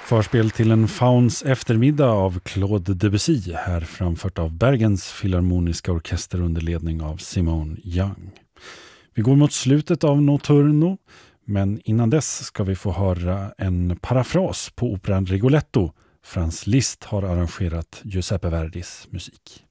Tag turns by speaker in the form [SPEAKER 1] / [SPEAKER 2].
[SPEAKER 1] Förspel till en Fauns eftermiddag av Claude Debussy, här framfört av Bergens Filharmoniska Orkester under ledning av Simone Young. Vi går mot slutet av Notturno, men innan dess ska vi få höra en parafras på operan Rigoletto. Franz Liszt har arrangerat Giuseppe Verdis musik.